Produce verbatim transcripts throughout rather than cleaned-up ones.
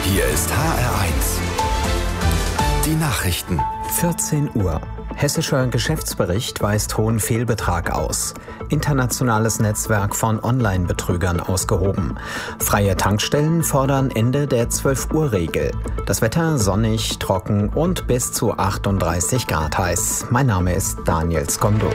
Hier ist H R eins. Die Nachrichten. vierzehn Uhr. Hessischer Geschäftsbericht weist hohen Fehlbetrag aus. Internationales Netzwerk von Online-Betrügern ausgehoben. Freie Tankstellen fordern Ende der zwölf-Uhr-Regel. Das Wetter sonnig, trocken und bis zu achtunddreißig Grad heiß. Mein Name ist Daniel Skondo.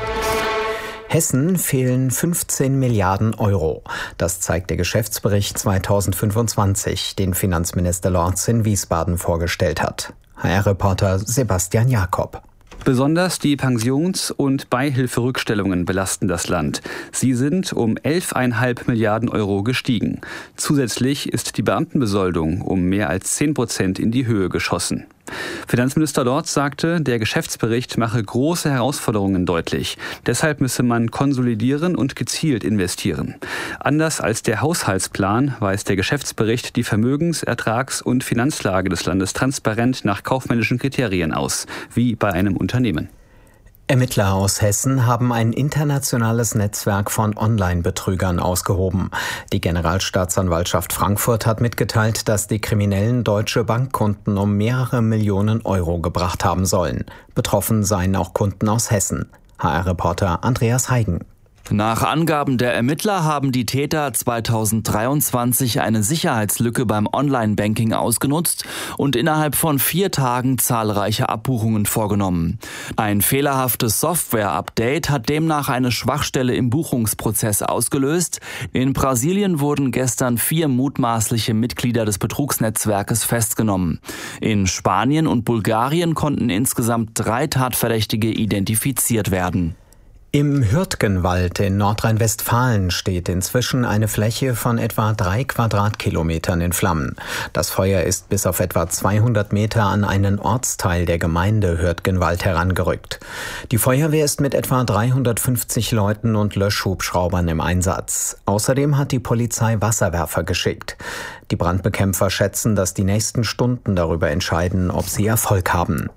Hessen fehlen fünfzehn Milliarden Euro. Das zeigt der Geschäftsbericht zweitausendfünfundzwanzig, den Finanzminister Lorz in Wiesbaden vorgestellt hat. H R-Reporter Sebastian Jakob. Besonders die Pensions- und Beihilferückstellungen belasten das Land. Sie sind um elf Komma fünf Milliarden Euro gestiegen. Zusätzlich ist die Beamtenbesoldung um mehr als zehn Prozent in die Höhe geschossen. Finanzminister Lorz sagte, der Geschäftsbericht mache große Herausforderungen deutlich. Deshalb müsse man konsolidieren und gezielt investieren. Anders als der Haushaltsplan weist der Geschäftsbericht die Vermögens-, Ertrags- und Finanzlage des Landes transparent nach kaufmännischen Kriterien aus, wie bei einem Unternehmen. Ermittler aus Hessen haben ein internationales Netzwerk von Online-Betrügern ausgehoben. Die Generalstaatsanwaltschaft Frankfurt hat mitgeteilt, dass die Kriminellen deutsche Bankkunden um mehrere Millionen Euro gebracht haben sollen. Betroffen seien auch Kunden aus Hessen. H R-Reporter Andreas Heigen. Nach Angaben der Ermittler haben die Täter zweitausenddreiundzwanzig eine Sicherheitslücke beim Online-Banking ausgenutzt und innerhalb von vier Tagen zahlreiche Abbuchungen vorgenommen. Ein fehlerhaftes Software-Update hat demnach eine Schwachstelle im Buchungsprozess ausgelöst. In Brasilien wurden gestern vier mutmaßliche Mitglieder des Betrugsnetzwerkes festgenommen. In Spanien und Bulgarien konnten insgesamt drei Tatverdächtige identifiziert werden. Im Hürtgenwald in Nordrhein-Westfalen steht inzwischen eine Fläche von etwa drei Quadratkilometern in Flammen. Das Feuer ist bis auf etwa zweihundert Meter an einen Ortsteil der Gemeinde Hürtgenwald herangerückt. Die Feuerwehr ist mit etwa dreihundertfünfzig Leuten und Löschhubschraubern im Einsatz. Außerdem hat die Polizei Wasserwerfer geschickt. Die Brandbekämpfer schätzen, dass die nächsten Stunden darüber entscheiden, ob sie Erfolg haben.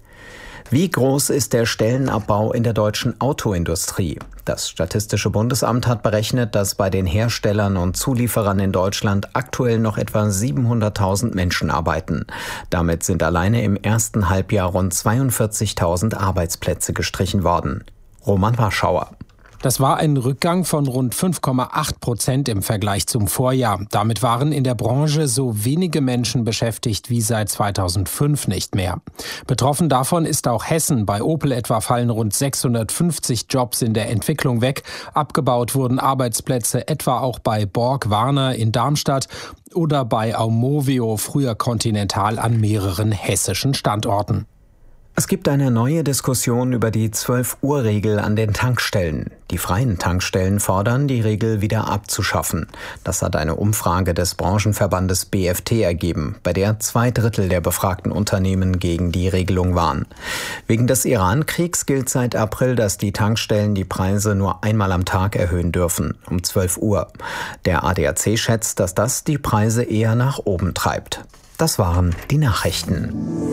Wie groß ist der Stellenabbau in der deutschen Autoindustrie? Das Statistische Bundesamt hat berechnet, dass bei den Herstellern und Zulieferern in Deutschland aktuell noch etwa siebenhunderttausend Menschen arbeiten. Damit sind alleine im ersten Halbjahr rund zweiundvierzigtausend Arbeitsplätze gestrichen worden. Roman Warschauer. Das war ein Rückgang von rund fünf Komma acht Prozent im Vergleich zum Vorjahr. Damit waren in der Branche so wenige Menschen beschäftigt wie seit zweitausendfünf nicht mehr. Betroffen davon ist auch Hessen. Bei Opel etwa fallen rund sechshundertfünfzig Jobs in der Entwicklung weg. Abgebaut wurden Arbeitsplätze etwa auch bei Borg-Warner in Darmstadt oder bei Aumovio, früher Continental, an mehreren hessischen Standorten. Es gibt eine neue Diskussion über die zwölf-Uhr-Regel an den Tankstellen. Die freien Tankstellen fordern, die Regel wieder abzuschaffen. Das hat eine Umfrage des Branchenverbandes B F T ergeben, bei der zwei Drittel der befragten Unternehmen gegen die Regelung waren. Wegen des Iran-Kriegs gilt seit April, dass die Tankstellen die Preise nur einmal am Tag erhöhen dürfen, um zwölf Uhr. Der A D A C schätzt, dass das die Preise eher nach oben treibt. Das waren die Nachrichten.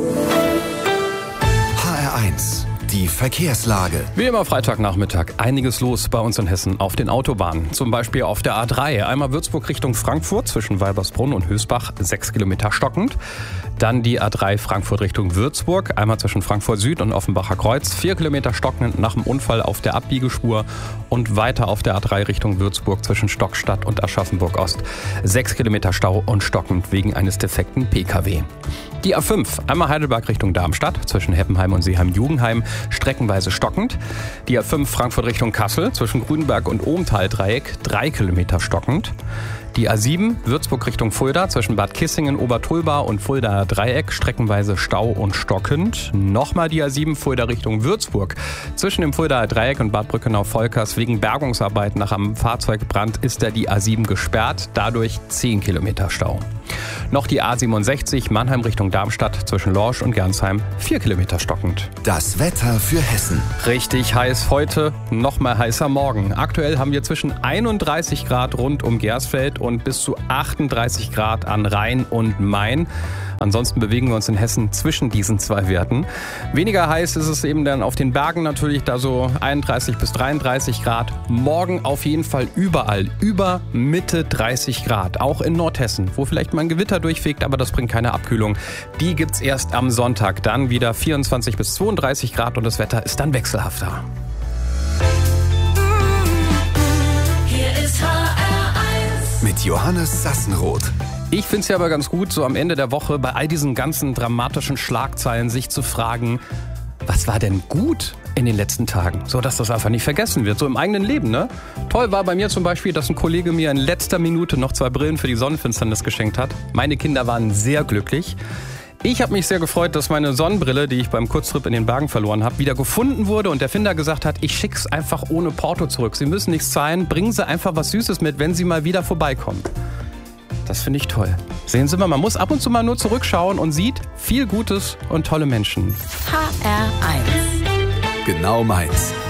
H R eins. Die Verkehrslage. Wie immer Freitagnachmittag einiges los bei uns in Hessen auf den Autobahnen. Zum Beispiel auf der A drei. Einmal Würzburg Richtung Frankfurt zwischen Weibersbrunn und Hösbach, sechs Kilometer stockend. Dann die A drei Frankfurt Richtung Würzburg. Einmal zwischen Frankfurt Süd und Offenbacher Kreuz, vier Kilometer stockend nach dem Unfall auf der Abbiegespur. Und weiter auf der A drei Richtung Würzburg zwischen Stockstadt und Aschaffenburg Ost. sechs Kilometer Stau und stockend wegen eines defekten P K W. Die A fünf, einmal Heidelberg Richtung Darmstadt, zwischen Heppenheim und Seeheim-Jugenheim, streckenweise stockend. Die A fünf Frankfurt Richtung Kassel, zwischen Grünberg und Ohmtal-Dreieck, drei Kilometer stockend. Die A sieben, Würzburg Richtung Fulda, zwischen Bad Kissingen, Obertulba und Fuldaer Dreieck, streckenweise Stau und stockend. Nochmal die A sieben, Fulda Richtung Würzburg. Zwischen dem Fuldaer Dreieck und Bad Brückenau-Volkers wegen Bergungsarbeiten nach einem Fahrzeugbrand ist da die A sieben gesperrt, dadurch zehn Kilometer Stau. Noch die A siebenundsechzig, Mannheim Richtung Darmstadt, zwischen Lorsch und Gernsheim, vier Kilometer stockend. Das Wetter für Hessen. Richtig heiß heute, noch mal heißer morgen. Aktuell haben wir zwischen einunddreißig Grad rund um Gersfeld und bis zu achtunddreißig Grad an Rhein und Main. Ansonsten bewegen wir uns in Hessen zwischen diesen zwei Werten. Weniger heiß ist es eben dann auf den Bergen natürlich, da so einunddreißig bis dreiunddreißig Grad. Morgen auf jeden Fall überall über Mitte dreißig Grad. Auch in Nordhessen, wo vielleicht mal ein Gewitter durchfegt, aber das bringt keine Abkühlung. Die gibt's erst am Sonntag. Dann wieder vierundzwanzig bis zweiunddreißig Grad und das Wetter ist dann wechselhafter. Hier ist H R eins mit Johannes Sassenroth. Ich finde es ja aber ganz gut, so am Ende der Woche bei all diesen ganzen dramatischen Schlagzeilen sich zu fragen, was war denn gut in den letzten Tagen? So, dass das einfach nicht vergessen wird, so im eigenen Leben, ne? Toll war bei mir zum Beispiel, dass ein Kollege mir in letzter Minute noch zwei Brillen für die Sonnenfinsternis geschenkt hat. Meine Kinder waren sehr glücklich. Ich habe mich sehr gefreut, dass meine Sonnenbrille, die ich beim Kurztrip in den Bergen verloren habe, wieder gefunden wurde und der Finder gesagt hat, ich schick's einfach ohne Porto zurück. Sie müssen nichts zahlen, bringen Sie einfach was Süßes mit, wenn Sie mal wieder vorbeikommen. Das finde ich toll. Sehen Sie mal, man muss ab und zu mal nur zurückschauen und sieht viel Gutes und tolle Menschen. H R eins. Genau meins.